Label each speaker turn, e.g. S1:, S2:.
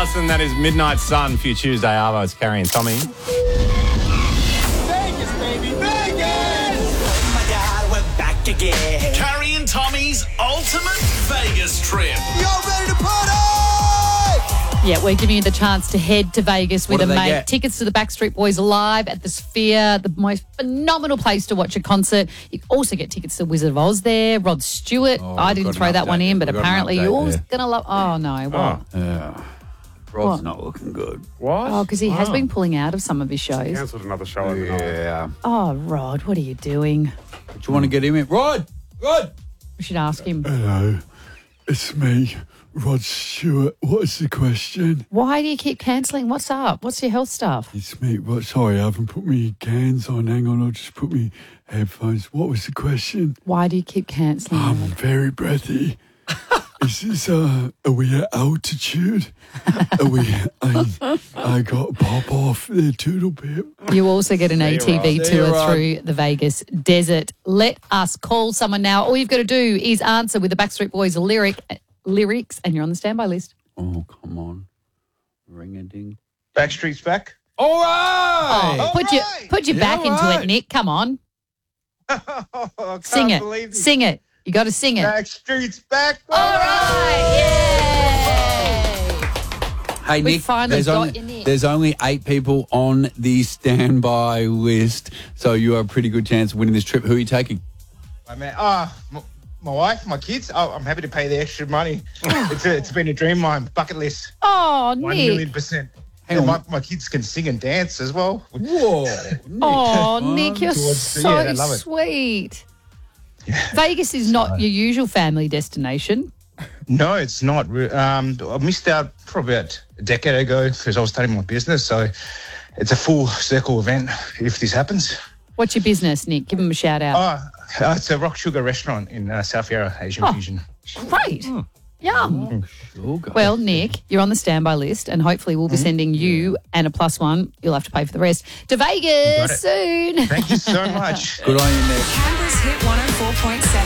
S1: Larson, that is Midnight Sun for your Tuesday. Arvo, it's Carrie and Tommy.
S2: Vegas, baby, Vegas!
S3: Oh my God, we're back again.
S4: Carrie and Tommy's ultimate Vegas trip.
S2: Y'all ready to party?
S5: Yeah, we're giving you the chance to head to Vegas with
S6: What
S5: a
S6: do they
S5: mate.
S6: get?
S5: Tickets to the Backstreet Boys live at the Sphere, the most phenomenal place to watch a concert. You also get tickets to Wizard of Oz there. Rod Stewart. I didn't
S6: got
S5: throw
S6: an
S5: that one
S6: update.
S5: in, but
S6: We've got an
S5: apparently
S6: update
S5: you're all
S6: there.
S5: going to love... Oh, no. What?
S6: Yeah. Rod's not looking good.
S1: What?
S5: Oh, because he has been pulling out of some of his shows.
S7: Cancelled another show overnight.
S6: Yeah.
S5: Oh, Rod, what are you doing?
S6: Do you want to get him in? Rod!
S5: We should ask him.
S8: Hello, it's me, Rod Stewart. What is the question?
S5: Why do you keep cancelling? What's up? What's your health stuff?
S8: It's me. What? Sorry, I haven't put me cans on. Hang on, I'll just put me headphones. What was the question?
S5: Why do you keep cancelling?
S8: I'm
S5: Rod?
S8: very breathy. Is this, are we at altitude? Are we, I got pop off the Toodle Pip.
S5: You also get an ATV
S6: See you,
S5: tour
S6: Rod.
S5: through the Vegas desert. Let us call someone now. All you've got to do is answer with the Backstreet Boys lyrics, and you're on the standby list.
S6: Oh, come on. Ring-a-ding.
S7: Backstreet's back.
S6: All right!
S5: Oh, put your back into it, Nick. Come on. Sing it. Sing it. You got to sing it.
S7: Backstreet's back.
S5: All right. Yay.
S6: Hey,
S5: We
S6: Nick,
S5: finally got you, Nick.
S6: there's only 8 people on the standby list, so you have a pretty good chance of winning this trip. Who are you taking?
S7: My wife, my kids. Oh, I'm happy to pay the extra money. It's been a dream of mine. Bucket list.
S5: Oh,
S7: 1
S5: Nick.
S7: million%.
S6: Hang
S7: And
S6: on.
S7: my kids can sing and dance as well.
S6: Whoa.
S5: Oh, Nick, you're
S7: towards-
S5: so
S7: yeah, I love it.
S5: sweet. Vegas is not your usual family destination.
S7: No, it's not. I missed out probably about a decade ago because I was starting my business. So it's a full circle event if this happens.
S5: What's your business, Nick? Give them a shout out.
S7: It's a Rock Sugar restaurant in South Yarra, Asian Fusion.
S5: Great. Yum.
S6: Sugar.
S5: Well, Nick, you're on the standby list, and hopefully we'll be sending you and a +1. You'll have to pay for the rest to
S7: Got
S5: Vegas
S7: it.
S5: soon.
S7: Thank you so much.
S6: Good on you, Nick.
S9: Canberra's Hit 104.7.